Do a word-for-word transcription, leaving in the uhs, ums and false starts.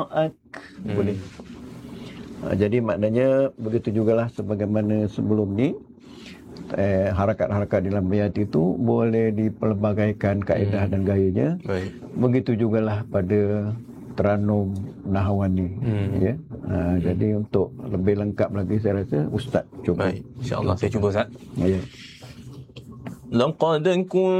ma'ak. Hmm. Boleh. Ha, jadi maknanya begitu jugalah sebagaimana sebelum ni, eh, harakat-harakat dalam bayat itu boleh dipelbagaikan kaedah hmm. dan gayanya. Baik. Begitu jugalah pada Teranum Nahawani. Hmm. Ya. Ha, hmm. Jadi untuk lebih lengkap lagi saya rasa Ustaz cuba. Baik. InsyaAllah saya cuba Ustaz. Ya. Laqad kun